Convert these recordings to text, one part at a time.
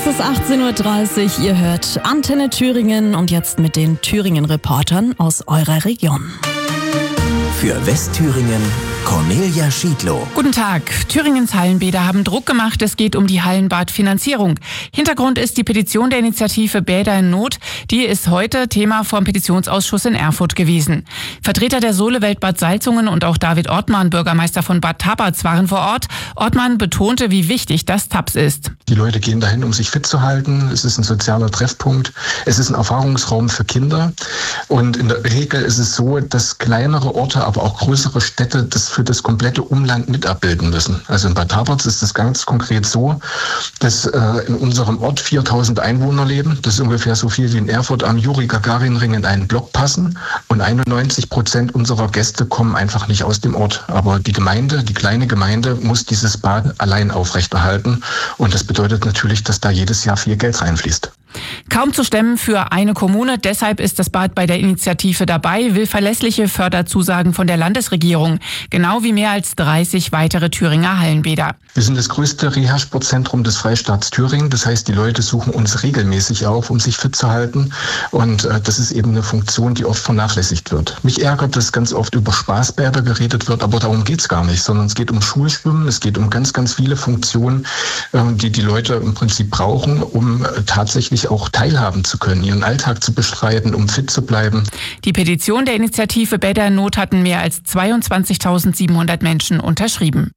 Es ist 18.30 Uhr, ihr hört Antenne Thüringen und jetzt mit den Thüringen-Reportern aus eurer Region. Für Westthüringen Cornelia Schiedlow. Guten Tag. Thüringens Hallenbäder haben Druck gemacht. Es geht um die Hallenbadfinanzierung. Hintergrund ist die Petition der Initiative Bäder in Not. Die ist heute Thema vom Petitionsausschuss in Erfurt gewesen. Vertreter der Solewelt Bad Salzungen und auch David Ortmann, Bürgermeister von Bad Tabatz, waren vor Ort. Ortmann betonte, wie wichtig das TAPS ist. Die Leute gehen dahin, um sich fit zu halten. Es ist ein sozialer Treffpunkt. Es ist ein Erfahrungsraum für Kinder. Und in der Regel ist es so, dass kleinere Orte, aber auch größere Städte das für das komplette Umland mit abbilden müssen. Also in Bad Tabatz ist es ganz konkret so, dass in unserem Ort 4000 Einwohner leben. Das ist ungefähr so viel wie in Erfurt am Juri-Gagarin-Ring in einen Block passen. Und 91% unserer Gäste kommen einfach nicht aus dem Ort. Aber die Gemeinde, die kleine Gemeinde, muss dieses Bad allein aufrechterhalten. Und das bedeutet natürlich, dass da jedes Jahr viel Geld reinfließt. Kaum zu stemmen für eine Kommune, deshalb ist das Bad bei der Initiative dabei, will verlässliche Förderzusagen von der Landesregierung, genau wie mehr als 30 weitere Thüringer Hallenbäder. Wir sind das größte Reha-Sportzentrum des Freistaats Thüringen, das heißt, die Leute suchen uns regelmäßig auf, um sich fit zu halten und das ist eben eine Funktion, die oft vernachlässigt wird. Mich ärgert, dass ganz oft über Spaßbäder geredet wird, aber darum geht's gar nicht, sondern es geht um Schulschwimmen, es geht um ganz, ganz viele Funktionen, die die Leute im Prinzip brauchen, um tatsächlich auch teilhaben zu können, ihren Alltag zu bestreiten, um fit zu bleiben. Die Petition der Initiative Bäder in Not hatten mehr als 22.700 Menschen unterschrieben.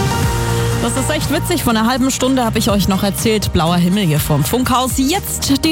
Das ist echt witzig. Vor einer halben Stunde habe ich euch noch erzählt, blauer Himmel hier vom Funkhaus. Jetzt die